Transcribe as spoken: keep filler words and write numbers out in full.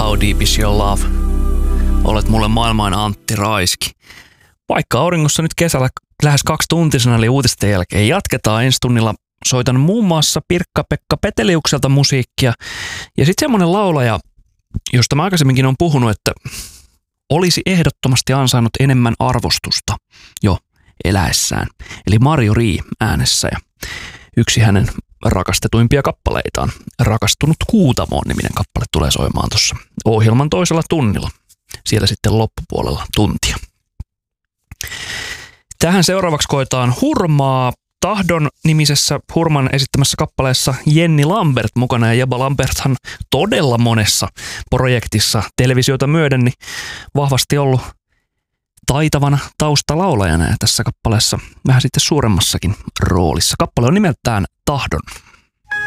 How Deep Is Your Love? Olet mulle maailman Antti Raiski. Vaikka auringossa nyt kesällä lähes kaksi tuntisena eli uutisten jälkeen jatketaan ensi tunnilla. Soitan muun muassa Pirkka-Pekka Peteliukselta musiikkia. Ja sitten semmoinen laulaja, josta mä aikaisemminkin on puhunut, että olisi ehdottomasti ansainnut enemmän arvostusta jo eläessään. Eli Marjo Rii äänessä ja yksi hänen rakastetuimpia kappaleitaan. Rakastunut Kuutamoon -niminen kappale tulee soimaan tuossa ohjelman toisella tunnilla. Siellä sitten loppupuolella tuntia. Tähän seuraavaksi koetaan Hurmaa. Tahdon nimisessä Hurman esittämässä kappaleessa Jenni Lambert mukana, ja Jebba Lamberthan todella monessa projektissa televisiota myöden niin vahvasti ollut taitavana taustalaulajana ja tässä kappaleessa vähän sitten suuremmassakin roolissa. Kappale on nimeltään Tahdon.